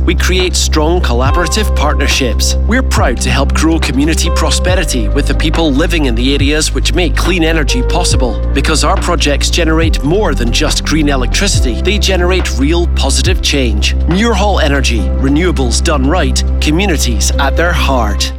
We create strong collaborative partnerships. We're proud to help grow community prosperity with the people living in the areas which make clean energy possible. Because our projects generate more than just green electricity, they generate real positive change. Muirhall Energy, renewables done right, communities at their heart.